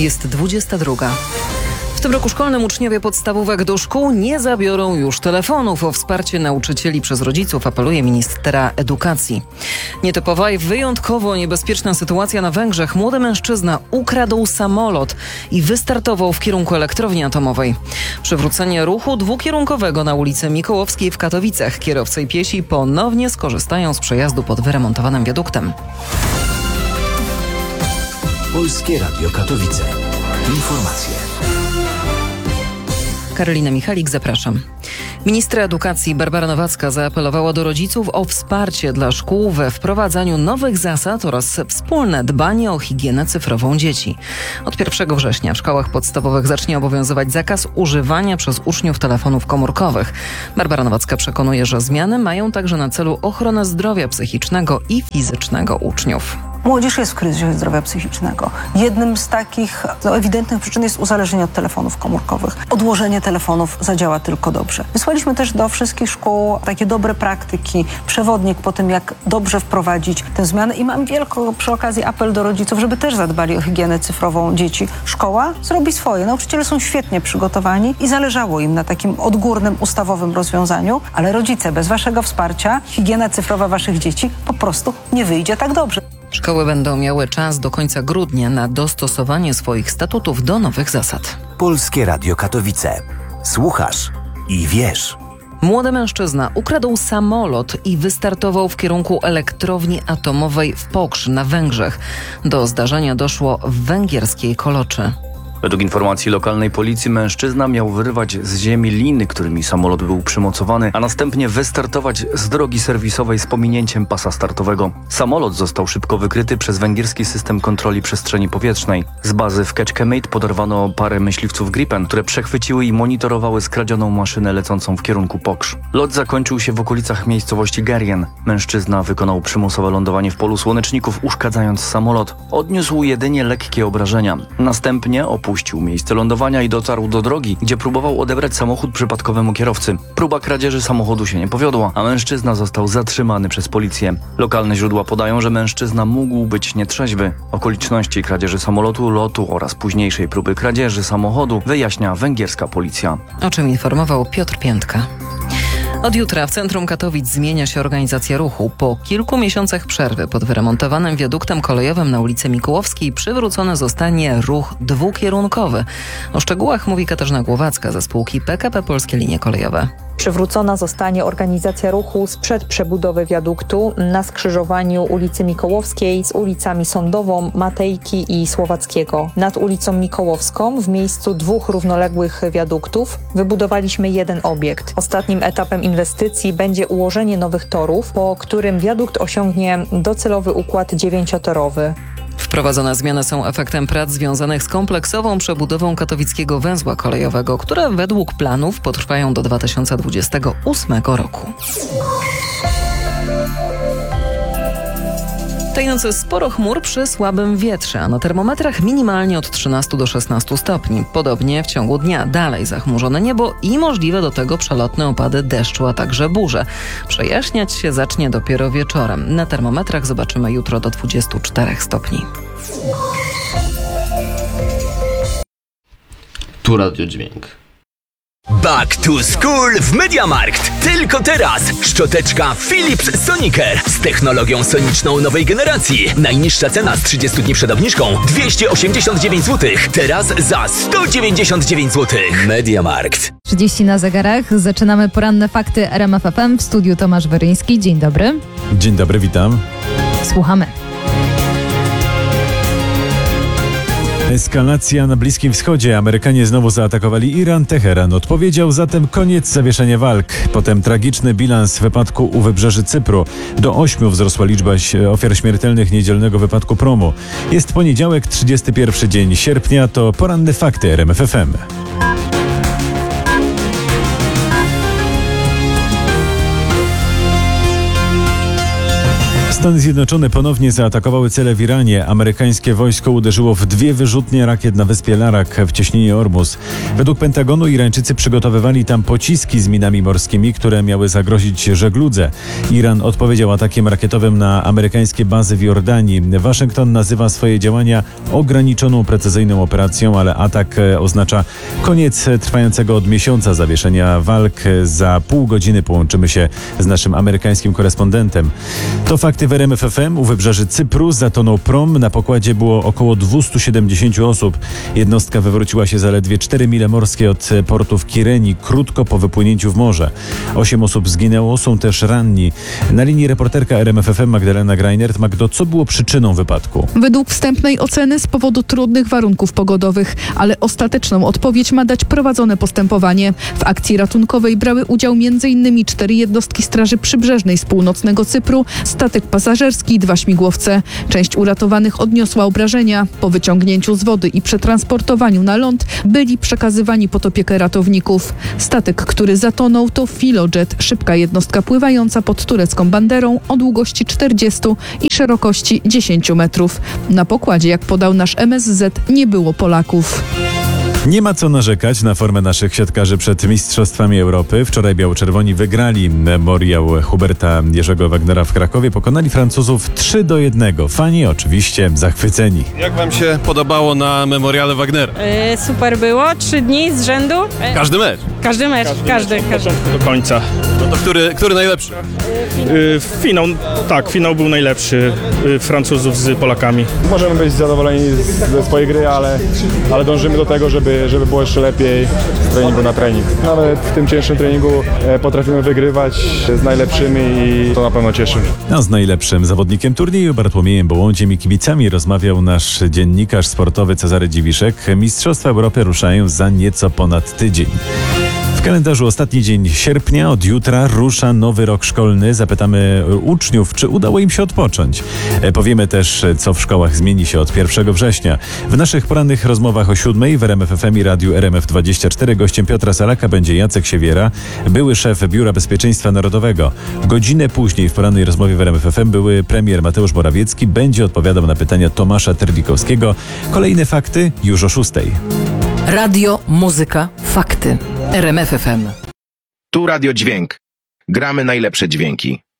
Jest 22. W tym roku szkolnym uczniowie podstawówek do szkół nie zabiorą już telefonów. O wsparcie nauczycieli przez rodziców apeluje ministra edukacji. Nietypowa i wyjątkowo niebezpieczna sytuacja na Węgrzech. Młody mężczyzna ukradł samolot i wystartował w kierunku elektrowni atomowej. Przywrócenie ruchu dwukierunkowego na ulicy Mikołowskiej w Katowicach. Kierowcy i piesi ponownie skorzystają z przejazdu pod wyremontowanym wiaduktem. Polskie Radio Katowice. Informacje. Karolina Michalik, zapraszam. Ministra edukacji Barbara Nowacka zaapelowała do rodziców o wsparcie dla szkół we wprowadzaniu nowych zasad oraz wspólne dbanie o higienę cyfrową dzieci. Od 1 września w szkołach podstawowych zacznie obowiązywać zakaz używania przez uczniów telefonów komórkowych. Barbara Nowacka przekonuje, że zmiany mają także na celu ochronę zdrowia psychicznego i fizycznego uczniów. Młodzież jest w kryzysie zdrowia psychicznego. Jednym z takich ewidentnych przyczyn jest uzależnienie od telefonów komórkowych. Odłożenie telefonów zadziała tylko dobrze. Wysłaliśmy też do wszystkich szkół takie dobre praktyki, przewodnik po tym, jak dobrze wprowadzić tę zmianę i mam wielki przy okazji apel do rodziców, żeby też zadbali o higienę cyfrową dzieci. Szkoła zrobi swoje. Nauczyciele są świetnie przygotowani i zależało im na takim odgórnym, ustawowym rozwiązaniu, ale rodzice, bez waszego wsparcia higiena cyfrowa waszych dzieci po prostu nie wyjdzie tak dobrze. Szkoły będą miały czas do końca grudnia na dostosowanie swoich statutów do nowych zasad. Polskie Radio Katowice. Słuchasz i wiesz. Młody mężczyzna ukradł samolot i wystartował w kierunku elektrowni atomowej w Pokrzy na Węgrzech. Do zdarzenia doszło w węgierskiej Koloczy. Według informacji lokalnej policji mężczyzna miał wyrwać z ziemi liny, którymi samolot był przymocowany, a następnie wystartować z drogi serwisowej z pominięciem pasa startowego. Samolot został szybko wykryty przez węgierski system kontroli przestrzeni powietrznej. Z bazy w Kecskemét podorwano parę myśliwców Gripen, które przechwyciły i monitorowały skradzioną maszynę lecącą w kierunku Pokrzy. Lot zakończył się w okolicach miejscowości Gerjen. Mężczyzna wykonał przymusowe lądowanie w polu słoneczników, uszkadzając samolot. Odniósł jedynie lekkie obrażenia. Następnie opuścił miejsce lądowania i dotarł do drogi, gdzie próbował odebrać samochód przypadkowemu kierowcy. Próba kradzieży samochodu się nie powiodła, a mężczyzna został zatrzymany przez policję. Lokalne źródła podają, że mężczyzna mógł być nietrzeźwy. Okoliczności kradzieży samolotu, lotu oraz późniejszej próby kradzieży samochodu wyjaśnia węgierska policja. O czym informował Piotr Piętka. Od jutra w centrum Katowic zmienia się organizacja ruchu. Po kilku miesiącach przerwy pod wyremontowanym wiaduktem kolejowym na ulicy Mikołowskiej przywrócony zostanie ruch dwukierunkowy. O szczegółach mówi Katarzyna Głowacka ze spółki PKP Polskie Linie Kolejowe. Przywrócona zostanie organizacja ruchu sprzed przebudowy wiaduktu na skrzyżowaniu ulicy Mikołowskiej z ulicami Sądową, Matejki i Słowackiego. Nad ulicą Mikołowską w miejscu 2 równoległych wiaduktów wybudowaliśmy jeden obiekt. Ostatnim etapem inwestycji będzie ułożenie nowych torów, po którym wiadukt osiągnie docelowy układ 9-torowy. Wprowadzone zmiany są efektem prac związanych z kompleksową przebudową katowickiego węzła kolejowego, które według planów potrwają do 2028 roku. Tej nocy sporo chmur przy słabym wietrze, a na termometrach minimalnie od 13 do 16 stopni. Podobnie w ciągu dnia dalej zachmurzone niebo i możliwe do tego przelotne opady deszczu, a także burze. Przejaśniać się zacznie dopiero wieczorem. Na termometrach zobaczymy jutro do 24 stopni. Tu Radiodźwięk. Back to School w MediaMarkt. Tylko teraz szczoteczka Philips Sonicare z technologią soniczną nowej generacji. Najniższa cena z 30 dni przed obniżką 289 zł. Teraz za 199 zł. MediaMarkt. 30 na zegarach. Zaczynamy poranne fakty RMF FM. W studiu Tomasz Weryński. Dzień dobry. Dzień dobry, witam. Słuchamy. Eskalacja na Bliskim Wschodzie. Amerykanie znowu zaatakowali Iran. Teheran odpowiedział, zatem koniec zawieszenia walk. Potem tragiczny bilans wypadku u wybrzeży Cypru. Do 8 wzrosła liczba ofiar śmiertelnych niedzielnego wypadku promu. Jest poniedziałek, 31 dzień sierpnia. To poranne fakty RMF FM. Stany Zjednoczone ponownie zaatakowały cele w Iranie. Amerykańskie wojsko uderzyło w 2 wyrzutnie rakiet na wyspie Larak w cieśninie Ormus. Według Pentagonu Irańczycy przygotowywali tam pociski z minami morskimi, które miały zagrozić żegludze. Iran odpowiedział atakiem rakietowym na amerykańskie bazy w Jordanii. Waszyngton nazywa swoje działania ograniczoną precyzyjną operacją, ale atak oznacza koniec trwającego od miesiąca zawieszenia walk. Za pół godziny połączymy się z naszym amerykańskim korespondentem. To fakty w RMF FM. U wybrzeży Cypru zatonął prom. Na pokładzie było około 270 osób. Jednostka wywróciła się zaledwie 4 mile morskie od portu w Kireni, krótko po wypłynięciu w morze. 8 osób zginęło, są też ranni. Na linii reporterka RMF FM Magdalena Greinert. Magdo, co było przyczyną wypadku? Według wstępnej oceny z powodu trudnych warunków pogodowych, ale ostateczną odpowiedź ma dać prowadzone postępowanie. W akcji ratunkowej brały udział m.in. 4 jednostki Straży Przybrzeżnej z północnego Cypru, statek pasażerski i 2 śmigłowce. Część uratowanych odniosła obrażenia. Po wyciągnięciu z wody i przetransportowaniu na ląd byli przekazywani pod opiekę ratowników. Statek, który zatonął, to Filojet, szybka jednostka pływająca pod turecką banderą o długości 40 i szerokości 10 metrów. Na pokładzie, jak podał nasz MSZ, nie było Polaków. Nie ma co narzekać na formę naszych siatkarzy przed Mistrzostwami Europy. Wczoraj biało-czerwoni wygrali memoriał Huberta Jerzego Wagnera w Krakowie. Pokonali Francuzów 3-1. Fani oczywiście zachwyceni. Jak wam się podobało na memoriale Wagnera? Super było, 3 dni z rzędu. Każdy mecz? Każdy mecz. Do końca. No to który najlepszy? Finał był najlepszy Francuzów z Polakami. Możemy być zadowoleni ze swojej gry, ale dążymy do tego, żeby było jeszcze lepiej z treningu na trening. Nawet w tym cięższym treningu potrafimy wygrywać z najlepszymi i to na pewno cieszy. A z najlepszym zawodnikiem turnieju Bartłomiejem Bołądziem i kibicami rozmawiał nasz dziennikarz sportowy Cezary Dziwiszek. Mistrzostwa Europy ruszają za nieco ponad tydzień. W kalendarzu ostatni dzień sierpnia, od jutra rusza nowy rok szkolny. Zapytamy uczniów, czy udało im się odpocząć. Powiemy też, co w szkołach zmieni się od 1 września. W naszych porannych rozmowach o 7 w RMF FM i Radiu RMF24 gościem Piotra Salaka będzie Jacek Siewiera, były szef Biura Bezpieczeństwa Narodowego. Godzinę później w porannej rozmowie w RMF FM były premier Mateusz Morawiecki. Będzie odpowiadał na pytania Tomasza Terlikowskiego. Kolejne fakty już o 6. Radio, muzyka, fakty. RMF FM. Tu Radio Dźwięk. Gramy najlepsze dźwięki.